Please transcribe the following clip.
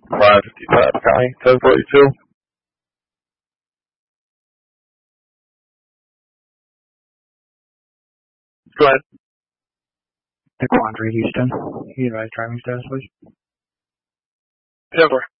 555 County, 1042. Go ahead. DeQuandre Houston. You advise driving status, please. 10-4.